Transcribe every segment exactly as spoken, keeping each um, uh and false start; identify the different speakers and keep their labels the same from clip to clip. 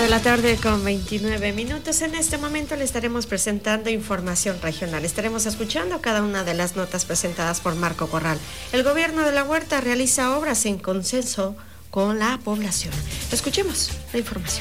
Speaker 1: de la tarde con veintinueve minutos. En este momento le estaremos presentando información regional. Estaremos escuchando cada una de las notas presentadas por Marco Corral. El gobierno de La Huerta realiza obras en consenso con la población. Escuchemos la información.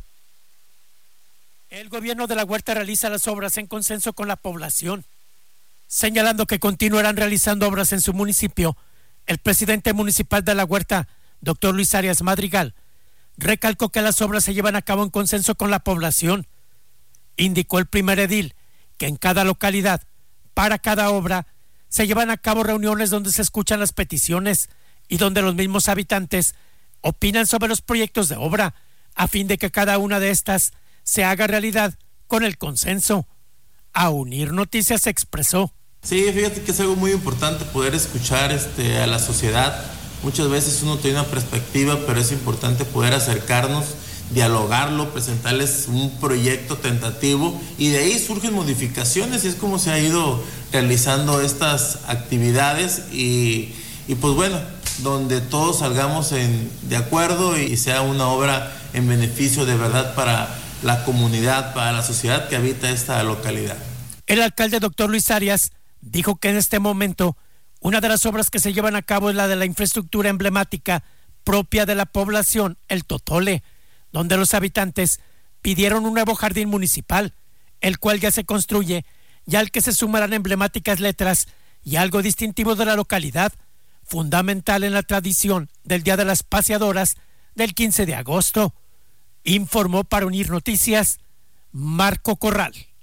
Speaker 2: El gobierno de La Huerta realiza las obras en consenso con la población, señalando que continuarán realizando obras en su municipio. El presidente municipal de La Huerta, doctor Luis Arias Madrigal, recalcó que las obras se llevan a cabo en consenso con la población. Indicó el primer edil que en cada localidad, para cada obra, se llevan a cabo reuniones donde se escuchan las peticiones y donde los mismos habitantes opinan sobre los proyectos de obra, a fin de que cada una de estas se haga realidad con el consenso. A Unir Noticias se expresó.
Speaker 3: Sí, fíjate que es algo muy importante poder escuchar este, a la sociedad. Muchas veces uno tiene una perspectiva, pero es importante poder acercarnos, dialogarlo, presentarles un proyecto tentativo y de ahí surgen modificaciones y es como se ha ido realizando estas actividades y, y pues bueno, donde todos salgamos en, de acuerdo y sea una obra en beneficio de verdad para la comunidad, para la sociedad que habita esta localidad.
Speaker 2: El alcalde doctor Luis Arias dijo que en este momento una de las obras que se llevan a cabo es la de la infraestructura emblemática propia de la población, el Totole, donde los habitantes pidieron un nuevo jardín municipal, el cual ya se construye y al que se sumarán emblemáticas letras y algo distintivo de la localidad, fundamental en la tradición del Día de las Paseadoras del quince de agosto. Informó para Unir Noticias Marco Corral.